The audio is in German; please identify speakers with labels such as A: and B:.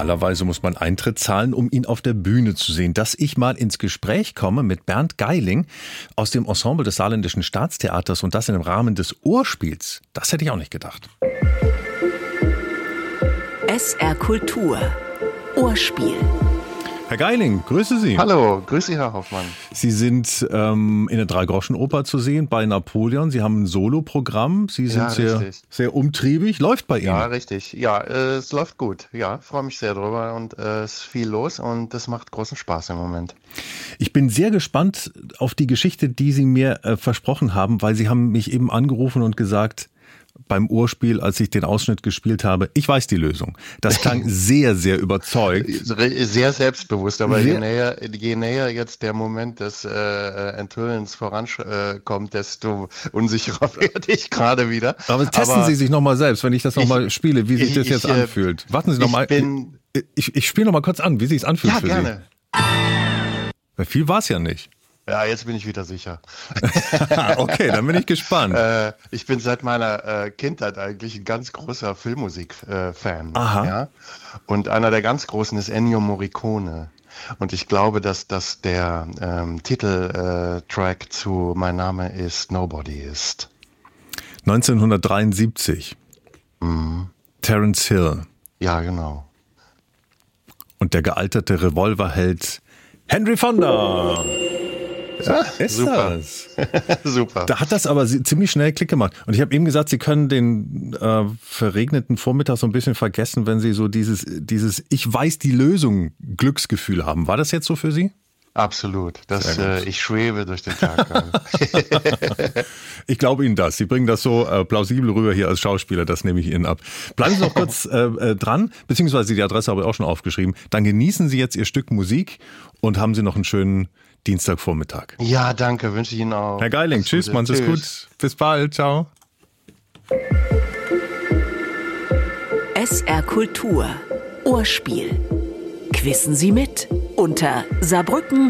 A: Normalerweise muss man Eintritt zahlen, um ihn auf der Bühne zu sehen. Dass ich mal ins Gespräch komme mit Bernd Geiling aus dem Ensemble des Saarländischen Staatstheaters und das in dem Rahmen des Urspiels, das hätte ich auch nicht gedacht.
B: SR Kultur. Urspiel.
A: Herr Geiling, grüße Sie.
C: Hallo, grüße Sie, Herr Hoffmann.
A: Sie sind in der Dreigroschenoper zu sehen bei Napoleon. Sie haben ein Soloprogramm. Sie sind sehr umtriebig. Läuft bei Ihnen?
C: Ja, richtig. Ja, es läuft gut. Ja, freue mich sehr drüber und es ist viel los und das macht großen Spaß im Moment.
A: Ich bin sehr gespannt auf die Geschichte, die Sie mir versprochen haben, weil Sie haben mich eben angerufen und gesagt, beim Urspiel, als ich den Ausschnitt gespielt habe, ich weiß die Lösung. Das klang sehr, sehr überzeugt.
C: Sehr selbstbewusst, aber je näher jetzt der Moment des Enthüllens vorankommt, desto unsicherer werde ich gerade wieder.
A: Aber testen Sie sich nochmal selbst, wenn ich das nochmal spiele, wie sich das jetzt anfühlt. Warten Sie nochmal. Ich spiele nochmal kurz an, wie sich es anfühlt für
C: gerne.
A: Sie. Weil viel war es ja nicht.
C: Ja, jetzt bin ich wieder sicher.
A: Okay, dann bin ich gespannt.
C: Ich bin seit meiner Kindheit eigentlich ein ganz großer Filmmusik-Fan. Ja? Und einer der ganz großen ist Ennio Morricone. Und ich glaube, dass das der Titeltrack zu Mein Name ist Nobody ist.
A: 1973. Terence Hill.
C: Ja, genau.
A: Und der gealterte Revolverheld Henry Fonda. Ja, ist
C: super.
A: Das.
C: Super.
A: Da hat das aber ziemlich schnell Klick gemacht. Und ich habe eben gesagt, Sie können den verregneten Vormittag so ein bisschen vergessen, wenn Sie so dieses ich weiß die Lösung Glücksgefühl haben. War das jetzt so für Sie?
C: Absolut. Ich schwebe durch den Tag.
A: Ich glaube Ihnen das. Sie bringen das so plausibel rüber hier als Schauspieler. Das nehme ich Ihnen ab. Bleiben Sie noch kurz dran, beziehungsweise die Adresse habe ich auch schon aufgeschrieben. Dann genießen Sie jetzt Ihr Stück Musik und haben Sie noch einen schönen Dienstagvormittag.
C: Ja, danke. Wünsche ich Ihnen auch.
A: Herr Geiling, tschüss, machen Sie es gut. Bis bald. Ciao.
B: SR Kultur. Urspiel. Quissen Sie mit unter Saarbrücken